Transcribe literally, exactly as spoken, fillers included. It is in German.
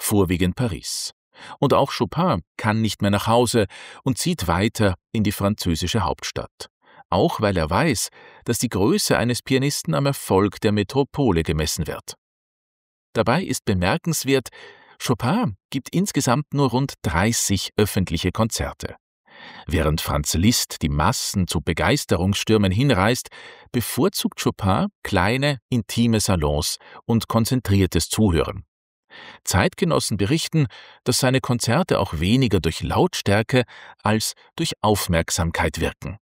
vorwiegend Paris. Und auch Chopin kann nicht mehr nach Hause und zieht weiter in die französische Hauptstadt. Auch weil er weiß, dass die Größe eines Pianisten am Erfolg der Metropole gemessen wird. Dabei ist bemerkenswert, Chopin gibt insgesamt nur rund dreißig öffentliche Konzerte. Während Franz Liszt die Massen zu Begeisterungsstürmen hinreißt, bevorzugt Chopin kleine, intime Salons und konzentriertes Zuhören. Zeitgenossen berichten, dass seine Konzerte auch weniger durch Lautstärke als durch Aufmerksamkeit wirken.